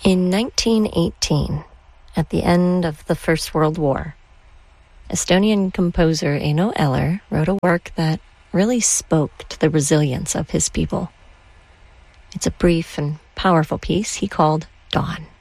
In 1918, at the end of the First World War, Estonian composer Eino Eller wrote a work that really spoke to the resilience of his people. It's a brief and powerful piece he called Dawn.